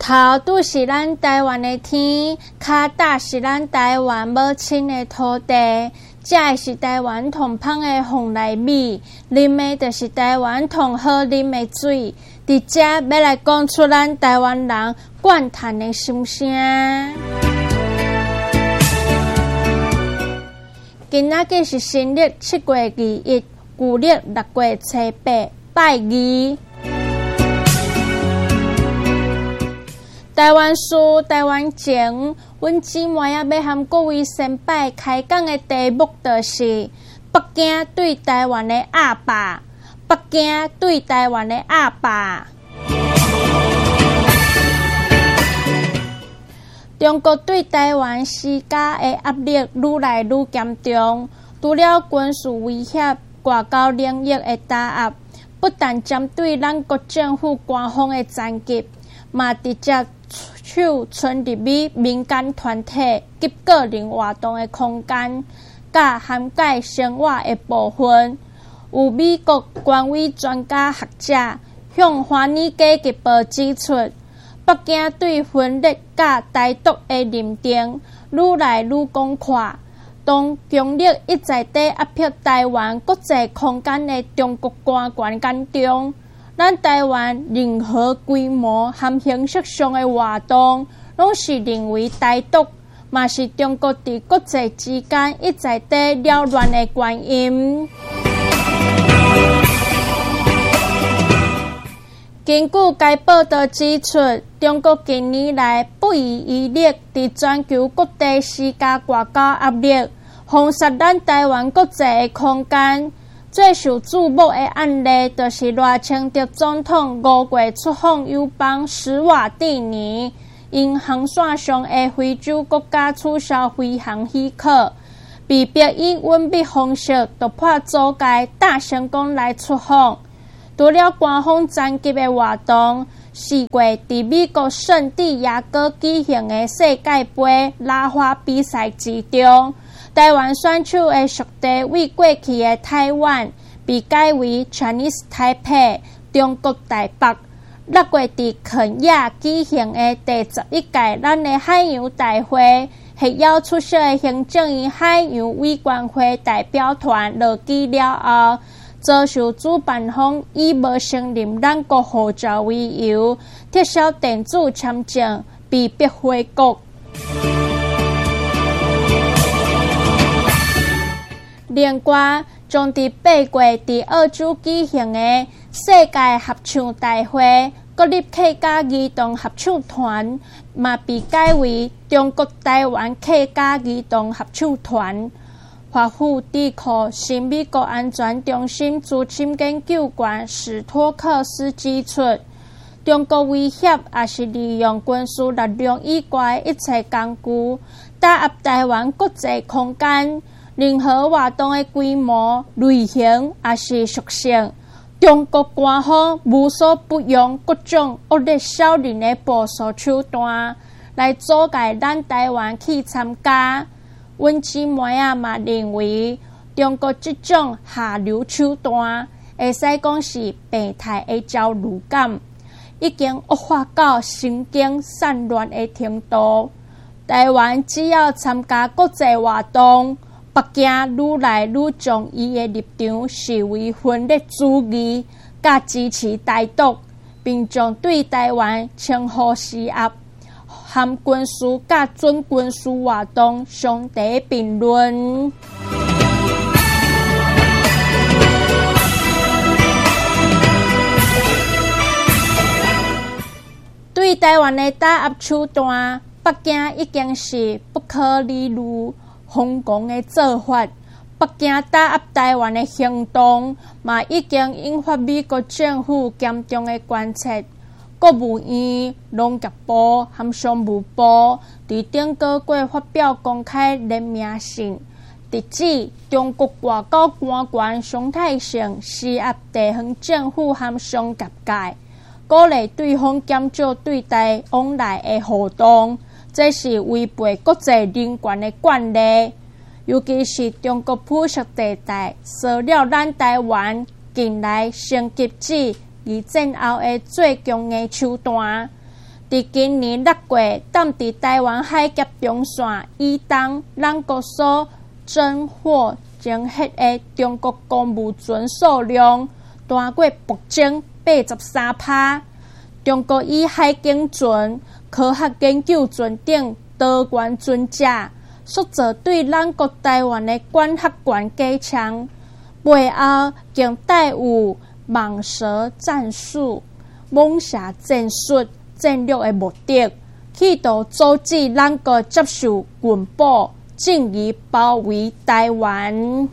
头拄是咱台湾的天，脚踏是咱台湾母亲的土地，食的是台湾同芳的凤梨米，啉的就是台湾同好啉的水。伫遮要来讲出咱台湾人怨叹的心声。今仔日是新历7月21，旧历6月初8，拜二。台湾事、台湾情，阮姊妹要和各位先辈开讲的题目就是北京对台湾的压霸。北京对台湾的压霸。中国对台湾施加的压力愈来愈严重，除了军事威胁、外交领域的打压，不但针对咱国政府官方的残疾，嘛直接存入于民间团体及个人活动的空间，甲涵盖生活的部分。有美国官委专家学者向华尔街日报指出，北京对分裂甲台独的认定愈来愈广阔。当强力一再地压迫台湾国际空间的中国官员眼中，咱台湾任何规模和形式上的活动，拢是认为台独，嘛是中国伫国际之间一再地扰乱的原因。根据该报道指出，中国近年来不遗余力伫全球各地施加外交压力，封杀咱台湾国际的空间。最受注目的案例，就是赖清德总统5月出访友邦史瓦蒂尼，因航线上的非洲国家取消飞航许可，被迫以隐蔽方式突破阻界，大成功来出访。除了官方残疾的活动，4月伫美国圣地亚哥举行的世界杯拉花比赛之中，台湾选手的属地为过去的台湾被改为 Chinese Taipei 中国台北。6月伫肯亚举行的第11届咱的海洋大会，获邀出席的行政院海洋委员会代表团落机了后，遭受主办方以无承认咱国护照为由，撤销电子签证，被迫回国。另外，将伫8月伫澳洲举行的世界合唱大会，国立客家儿童合唱团嘛被改为中国台湾客家儿童合唱团。华府智库新美国安全中心资深研究员史托克斯指出，中国威胁也是利用军事力量以外的一切工具，打压台湾国际空间。任何活动的规模、类型也是属性，中国官方无所不用各种恶劣小人的部署手段，来阻碍咱台湾去参加。阮姊妹嘛认为，中国这种下流手段，会使讲是病态的焦虑感，已经恶化到神经散乱的程度。台湾只要参加国际活动，北京愈来愈将伊的立场视为分裂主义，甲支持台独，并将对台湾称呼施压。含军事甲准军事活动相提并论。对台湾的打压手段，北京已经是不可理喻、疯狂的做法。北京打压台湾的行动，嘛已经引发美国政府严重的关切。国务院、农业部和商务部伫顶个月发表公开联名信，直指中国外交官员常态性施压地方政府和商业界，鼓励对方减少对台往来的活动，这是违背国际人权的惯例。尤其是中国附属地带骚扰咱台湾，近来升级至以战后的最强硬手段。 伫今年6月，蹛伫台湾海峡中线以东，咱国所侦获侦核的中国公务船数量大过北京83%。中国以海警船、科学研究船等多元船只，塑造对咱国台湾的管辖权加强，背后更带有蟒蛇战术、猛侠战术战略的目的，企图阻止咱国接受军部进一步包围台湾。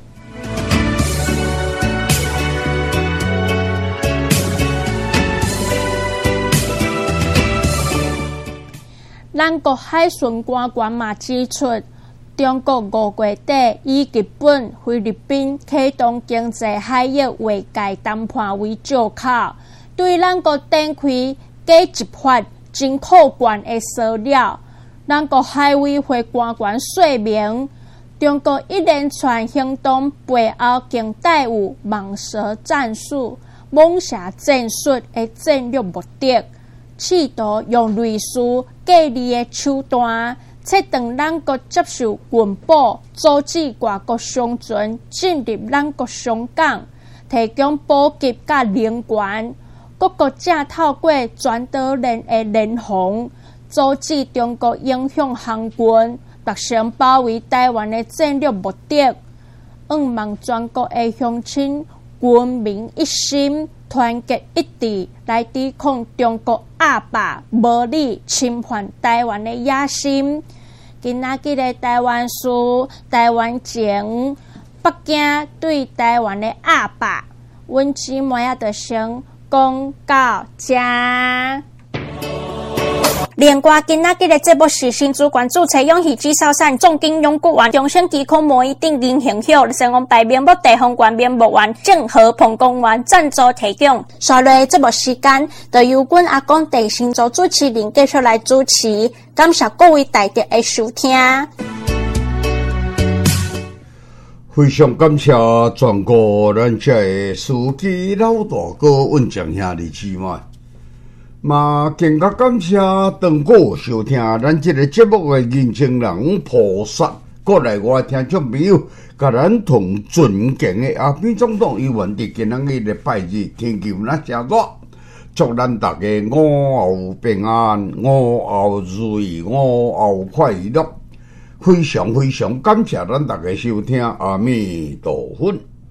咱国海巡官员嘛指出，中国5月底以日本、菲律宾启动经济海域划界谈判为借口，对咱国展开假执法、真可观的骚扰。咱国海委会官员说明，中国一连串行动背后更带有蟒蛇战术、猛侠战术的战略目的，企图用类似假利的手段，切断咱国接受军部，阻止外国商船进入咱国商港，提供补给甲能源。各国正透过全岛链的联防，阻止中国影响航运，达成包围台湾的战略目的。望全国的乡亲军民一心，团结一致，来抵抗中国压霸、无理侵犯台湾的野心。今仔日的台湾事、台湾情，北京对台湾的压霸，阮姊妹仔就先讲到这。连挂今仔日的节目是新主管注册永续至少产总经永固员中省机控模拟定银行hiệu成功排名目地方官面目员正和彭公员赞助提供。下来节目时间，就由阮阿公地新组主持人继续来主持，感谢各位大德的收听。 非常感谢全国咱这的司机老大哥稳正兄弟姊妹。嘛，更加感谢当个收听咱这个节目的认真人菩萨，过来我听众朋友，甲咱同尊敬的阿扁总统议员伫今仔日的拜日天气那正热，祝咱大家午后平安，午后如意，午后快乐。非常非常感谢咱大家收听，阿弥陀佛。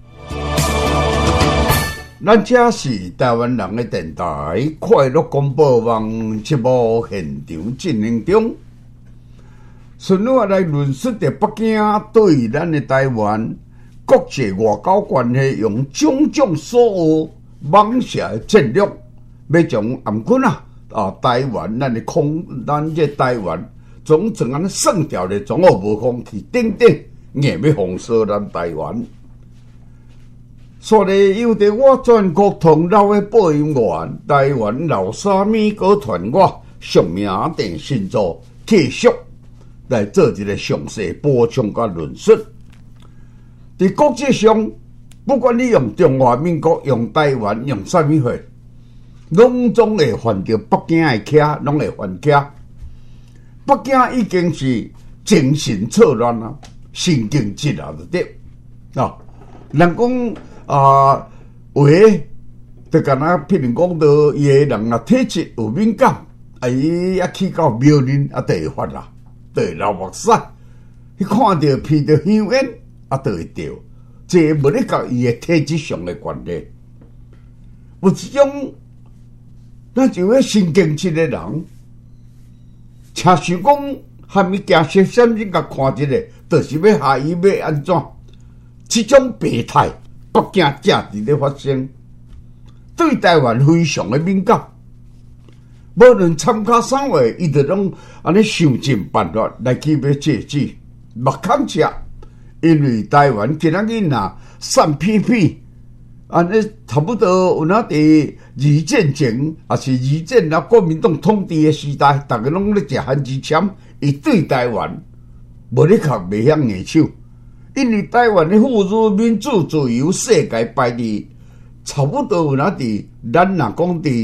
咱这是台湾人的电台快乐广播网节目现场进行中。顺我来论述的北京对咱的台湾国际外交关系用种种所有蟒蛇的战略，要将暗棍台湾咱的咱这台湾总安算掉的总好无空去顶顶，硬要封锁咱台湾。所以有着我全国同胞的播音员，台湾老沙米歌团我上名定新作继续来做一个详细补充甲论述。在国际上，不管你用中华民国、用台湾、用啥物货，拢总会犯到北京的卡，拢会犯卡。北京已经是精神错乱啊，神经质啊，就对啊。人讲话，就敢若譬如讲到伊个人体质有敏感，伊去到庙林就会发啦，就会流目屎。伊看到闻到香烟就会掉，这无咧甲伊个体质上的关系。有一种，咱就迄神经质的人。请想讲，还没惊些什么？甲看一个，就是要下伊要安怎？这种病态，北京正伫咧发生，对台湾非常的敏感。无论参加啥话，伊就拢安尼想尽办法来去要制止，目看吃。因为台湾今仔日若散屁屁，安尼差不多有那伫二战前，也是二战国民党统治的时代，大家拢咧食番薯签，伊对台湾无咧靠袂晓硬手，因为台湾的富裕、民主、自由、世界排第，差不多有那伫咱若讲伫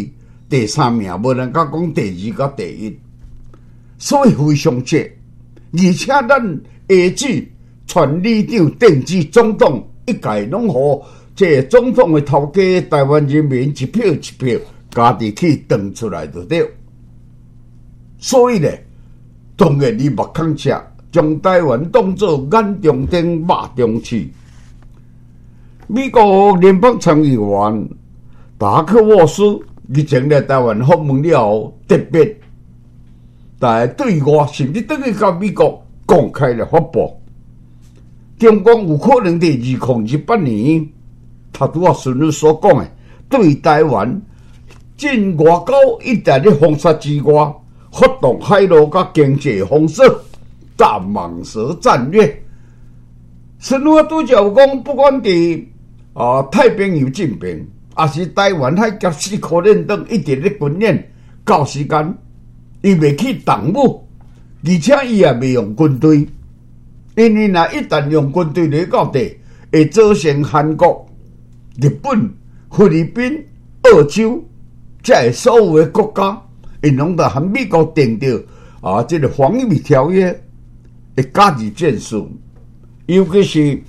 第三名，无能甲讲第二甲第一，所以非常切。而且咱下旨全里长电子总统一概拢互这总统的头家台湾人民一票一票家己去登出来就对。所以呢，当然你目孔赤，将台湾当作眼中钉、肉中刺。美国联邦参议员达克沃斯日前来台湾访问了后，特别在对外甚至等于甲美国公开了发布，中共有可能在2018年，他拄啊顺你所讲的，对台湾进外交一带的封杀之外，发动海陆甲经济封锁、大蟒蛇战略。孙我拄则有讲，不管伫太平洋进兵，也是台湾海峡4颗链等一直咧军演，到时间伊袂去动武，而且伊也袂用军队，因为若一旦用军队来到地，会造成韩国、日本、菲律宾、澳洲这所有的国家，因拢得和美国订着这个防御条约的加入战术，尤其是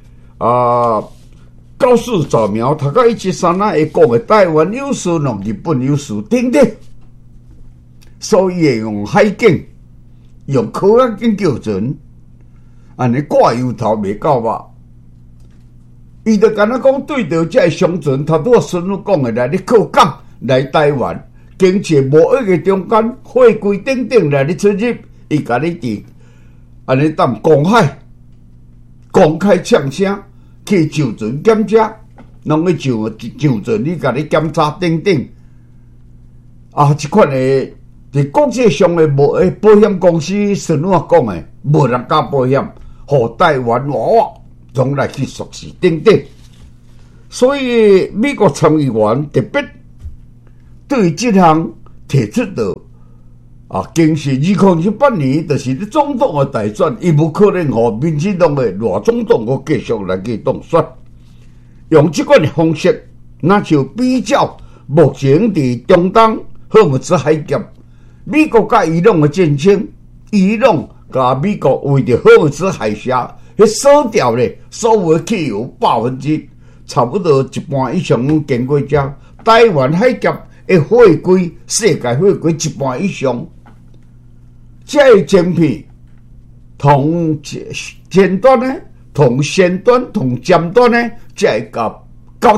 高市早苗，他甲173会讲的台湾有事，让日本有事等等，所以会用海警、用科学研究船，安尼挂油头袂到肉。伊就敢若讲对着这商船，他拄孙女讲的来咧靠港来台湾，经济贸易的中间，货柜等等来咧出入，伊甲你伫安尼当公海公开呛声。去上船检查，拢会上船，你甲你检查等等。即款的伫国际上的保险公司，顺我讲的，无人甲保险，互台湾娃娃总来去熟悉等等。所以美国参议员特别对这项提出的经是2018年，就是你总统的大选，伊无可能和民进党的赖总统个继续来去当选。用这款的方式，那就比较目前伫中东荷姆兹海峡，美国甲伊朗的战争，伊朗甲美国为着荷姆兹海峡去锁掉咧所有的汽油差不多一半以上拢经过遮，台湾海峡的货柜，世界货柜一半以上。这晶片同前端呢，同先端、同尖端呢，这会到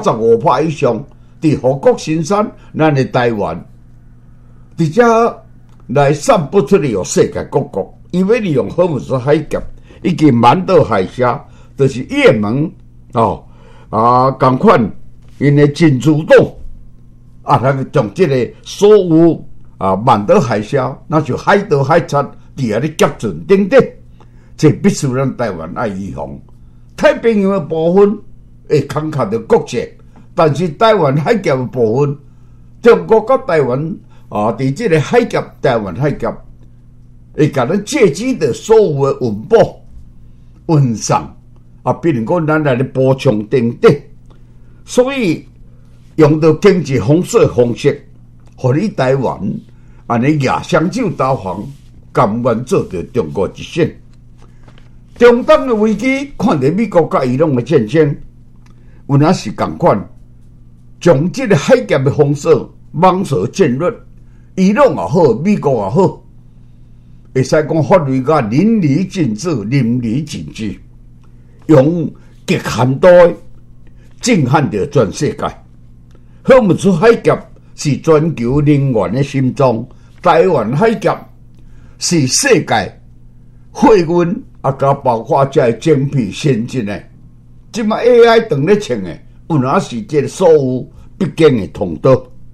95%以上，伫各国生产，咱的台湾，而且来散布出去予世界各国，因为利用荷姆斯海峡以及满岛海峡，就是也门同款，因的真主动他从这个所有满岛海峡，那就海岛海贼伫遐咧夹准等等，这必须咱台湾爱预防。太平洋的部分会坎坷着国际，但是台湾海峡的部分，中国甲台湾伫这个海峡，台湾海峡会甲咱借机的所有的运补、运送比如讲咱来咧补充等等，所以用到经济封锁方式，互你台湾安尼亚双手投降，甘愿做着中国一线。中东的危机，看着美国甲伊朗的战争，有哪是共款？从这个海峡的封锁、网索战略，伊朗也好，美国也好，会使讲法律甲淋漓尽致、淋漓尽致，用极限度震撼着全世界。荷姆斯海峡是全球能源的心脏，台湾海峡是世界货运甲包括这晶片先进的，即马 AI 当咧穿的，有哪是这个所有必经的通道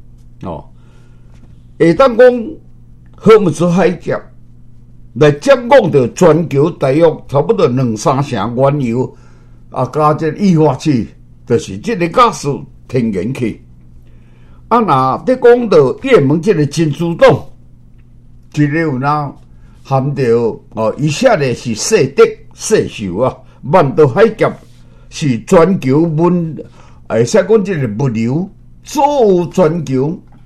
会当讲荷姆斯海峡来接壤着全球大约差不多2-3成原油加这液化气，就是这个加速天然气。若伫讲到也门这个真主动，这个有哪含着以下的是世德、世寿满岛海峡是全球会使讲这个物流所有全球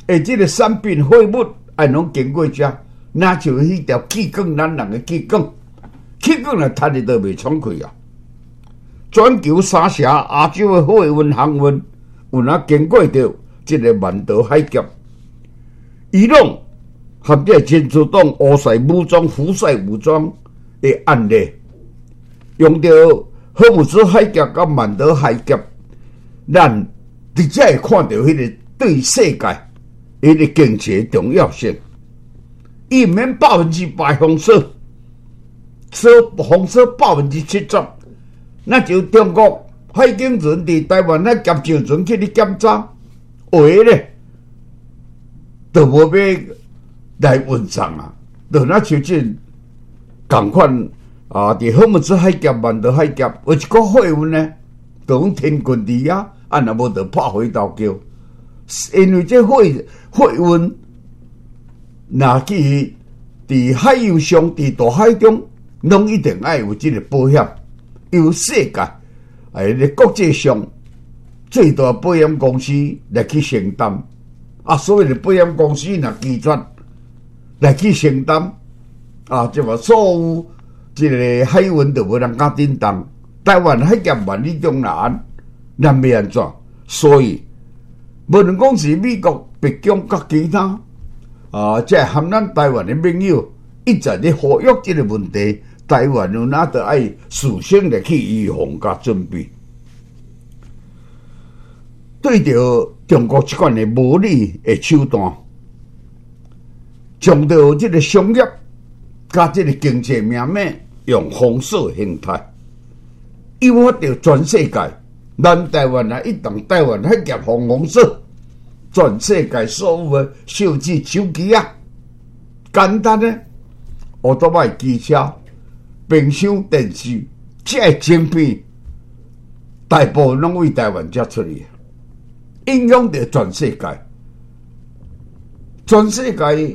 即个产品货物爱拢经过遮，那就迄条气管，咱人的气管，气管若塌哩都袂爽快啊！全球三峡、亚洲的货运航运，有哪经过着即个曼德海峡，伊拢合这真主党乌塞武装、胡塞武装的案例，用着荷姆斯海峡甲曼德海峡，咱直接会看到迄个对世界迄个经济的重要性。伊毋免100%封锁，封锁70%，那就中国海警船伫台湾那夹上船去咧检查，话咧，就无要来运送啊，就那像这共款啊，伫荷姆斯海峡、曼德海峡有一个货运呢，就讲天军伫遐，若无就拍回头桥，因为这货运。若去伫海洋上、伫大海中，拢一定爱有即个保险，由世界咧国际上最大保险公司来去承担。啊，所有的保险公司若拒绝来去承担，啊，即话所有即个海运就无人敢顶当。台湾海峡万里中南，咱要安怎？所以无论讲是美国、北京甲其他。即含咱台湾的朋友一直咧呼吁这个问题，台湾有哪得爱事先来去预防甲准备。对着中国这款的无理的手段，将着这个商业甲这个经济命脉用封锁形态，诱发着全世界，咱台湾一旦台湾海峡封锁。全世界所有的手机、手机啊，简单的奥多麦、机车、冰箱、电视，这晶片大部分拢为台湾遮出去，影响着全世界。全世界